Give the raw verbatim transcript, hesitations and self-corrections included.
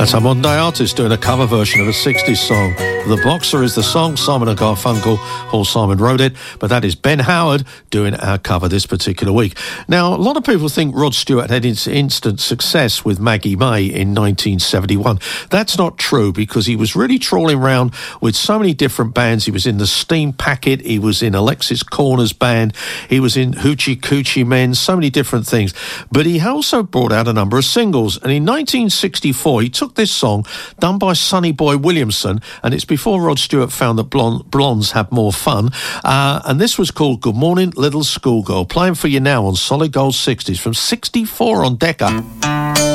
That's a modern day artist doing a cover version of a sixties song. The Boxer is the song, Simon and Garfunkel, Paul Simon wrote it, but that is Ben Howard doing our cover this particular week. Now, a lot of people think Rod Stewart had instant success with Maggie May in nineteen seventy-one. That's not true, because he was really trawling around with so many different bands. He was in the Steam Packet, he was in Alexis Corner's band, he was in Hoochie Coochie Men, so many different things. But he also brought out a number of singles, and in nineteen sixty-four he took this song done by Sonny Boy Williamson, and it's before Rod Stewart found that blonde, blondes have more fun, uh, and this was called Good Morning Little Schoolgirl, playing for you now on Solid Gold sixties from sixty-four on Decca.